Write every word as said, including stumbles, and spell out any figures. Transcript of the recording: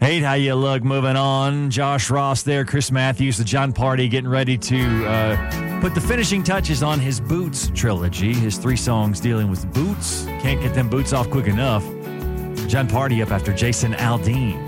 Hate how you look. Moving on. Josh Ross there. Chris Matthews, the John Party, getting ready to uh, put the finishing touches on his Boots trilogy. His three songs dealing with boots. Can't get them boots off quick enough. John Party up after Jason Aldean.